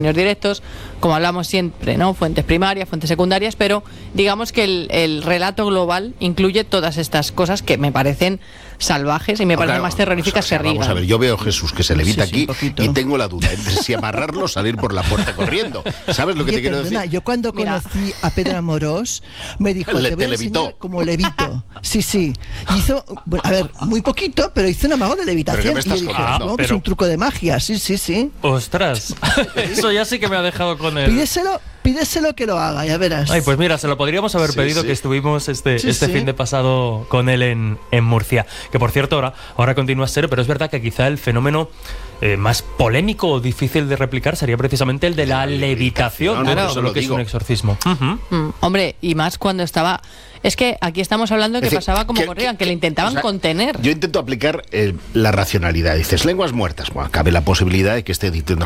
directos, como hablamos siempre, ¿no? Fuentes primarias, fuentes secundarias, pero digamos que el relato global incluye todas estas cosas que me parecen salvajes y me parecen más terroríficas que Reagan. Vamos a ver, yo veo a Jesús que se levita aquí poquito. y tengo la duda entre si amarrarlo o salir por la puerta corriendo. ¿Sabes lo que te quiero decir? Yo cuando conocí a Pedro Amorós me dijo, te voy a enseñar como levito. Sí. Hizo, bueno, a ver, muy poquito, pero hizo un amago de levitación. ¿Pero qué me estás y dije, contando? no, es un truco de magia, sí. Ostras, eso ya sí que me ha dejado con él. Pídeselo que lo haga, ya verás. Ay, pues mira, se lo podríamos haber pedido, que estuvimos este fin de pasado con él en Murcia. Que por cierto, ahora continúa a ser, pero es verdad que quizá el fenómeno más polémico o difícil de replicar sería precisamente el de la levitación, claro, de lo que es un exorcismo. Hombre, y más cuando estaba... Es que aquí estamos hablando de que pasaba como con Reagan, que le intentaban contener. Yo intento aplicar la racionalidad. Dices, lenguas muertas. Bueno, cabe la posibilidad de que esté diciendo...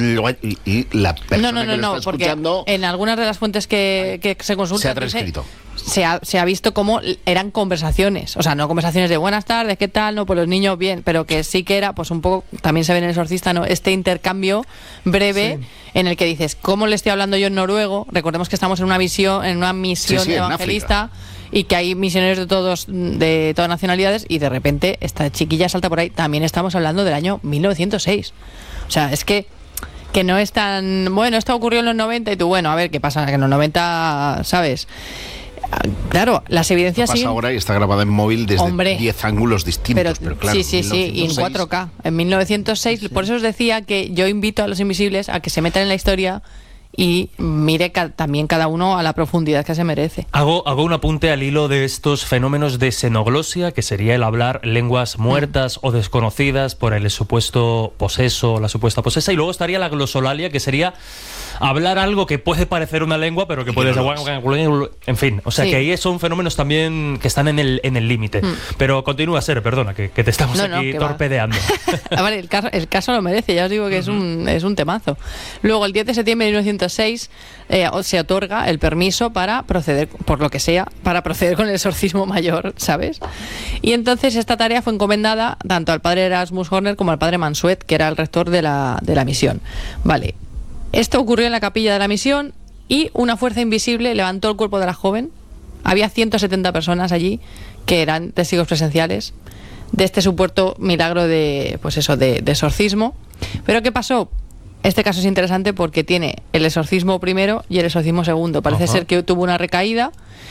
Y la persona que lo está porque escuchando... en algunas de las fuentes que se consultan... Se ha transcrito. Se ha visto como eran conversaciones. O sea, no conversaciones de buenas tardes, ¿qué tal? No, pues los niños bien. Pero que sí que era, pues un poco... También se ve en El Exorcista, ¿no? Este intercambio breve en el que dices, ¿cómo le estoy hablando yo en noruego? Recordemos que estamos en una misión evangelista... y que hay misioneros de todas nacionalidades y de repente esta chiquilla salta por ahí. También estamos hablando del año 1906. O sea, es que no es tan... Bueno, esto ocurrió en los 90 y tú, bueno, a ver qué pasa, que en los 90, ¿sabes? Claro, las evidencias pasa ahora y está grabada en móvil desde 10 ángulos distintos, pero claro, sí, y en 4K. En 1906, por eso os decía que yo invito a los invisibles a que se metan en la historia y mire también cada uno a la profundidad que se merece. Hago un apunte al hilo de estos fenómenos de xenoglosia, que sería el hablar lenguas muertas o desconocidas por el supuesto poseso, la supuesta posesa, y luego estaría la glosolalia, que sería hablar algo que puede parecer una lengua, pero que puede ser... En fin, o sea que ahí son fenómenos también que están en el límite. Pero continúa, Ser, perdona, que te estamos aquí torpedeando. Vale, el caso lo merece, ya os digo que es un temazo. Luego, el 10 de septiembre de 1906 se otorga el permiso para proceder, por lo que sea, para proceder con el exorcismo mayor, ¿sabes? Y entonces esta tarea fue encomendada tanto al padre Erasmus Horner como al padre Mansuet, que era el rector de la misión. Vale. Esto ocurrió en la capilla de la misión y una fuerza invisible levantó el cuerpo de la joven. Había 170 personas allí que eran testigos presenciales de este supuesto milagro de exorcismo. Pero ¿qué pasó? Este caso es interesante porque tiene el exorcismo primero y el exorcismo segundo. Parece ser que tuvo una recaída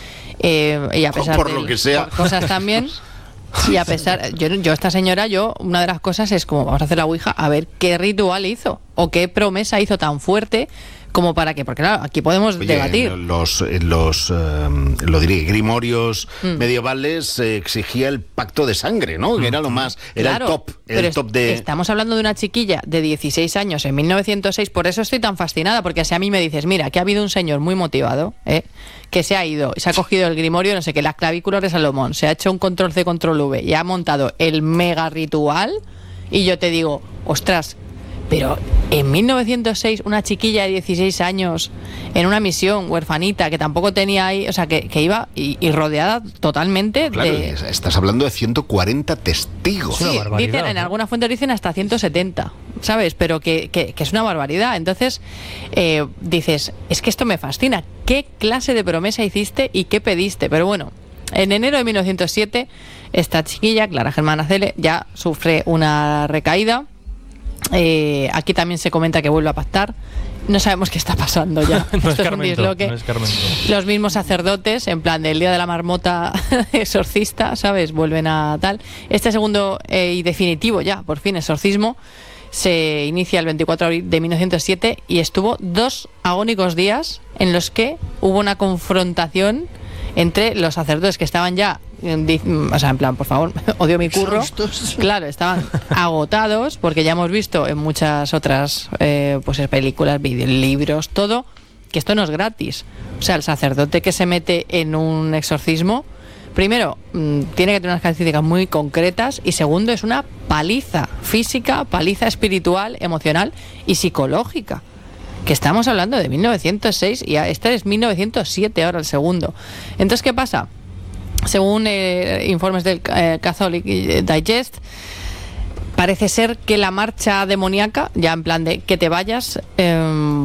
y a pesar por lo que sea, por cosas también. Y a pesar, yo esta señora, una de las cosas es como vamos a hacer la ouija a ver qué ritual hizo o qué promesa hizo tan fuerte como para que, porque claro, aquí podemos debatir. Los grimorios medievales exigía el pacto de sangre, ¿no? Que era lo más, era claro, el top de... Estamos hablando de una chiquilla de 16 años en 1906, por eso estoy tan fascinada, porque si a mí me dices, mira, que ha habido un señor muy motivado, que se ha ido, se ha cogido el grimorio, no sé qué, las clavículas de Salomón, se ha hecho un control C, control V y ha montado el mega ritual, y yo te digo, ostras, pero en 1906 una chiquilla de 16 años en una misión huerfanita que tampoco tenía ahí, o sea, que iba y rodeada totalmente estás hablando de 140 testigos. Sí, dicen, en algunas fuentes dicen hasta 170, ¿sabes? Pero que es una barbaridad. Entonces dices, es que esto me fascina. ¿Qué clase de promesa hiciste y qué pediste? Pero bueno, en enero de 1907 esta chiquilla, Clara Germana Cele, ya sufre una recaída. Aquí también se comenta que vuelve a pactar. No sabemos qué está pasando ya. No es Carmento. Los mismos sacerdotes, en plan del día de la marmota exorcista, ¿sabes? Vuelven a tal. Este segundo y definitivo ya, por fin, exorcismo se inicia el 24 de abril de 1907 y estuvo 2 agónicos días en los que hubo una confrontación entre los sacerdotes que estaban ya, o sea, en plan, por favor, odio mi curro. Claro, estaban agotados, porque ya hemos visto en muchas otras películas, libros, todo, que esto no es gratis. O sea, el sacerdote que se mete en un exorcismo, primero, tiene que tener unas características muy concretas, y segundo, es una paliza física, paliza espiritual, emocional y psicológica. Que estamos hablando de 1906 y este es 1907 ahora el segundo. Entonces, ¿qué pasa? Según informes del Catholic Digest, parece ser que la marcha demoníaca, ya en plan de que te vayas,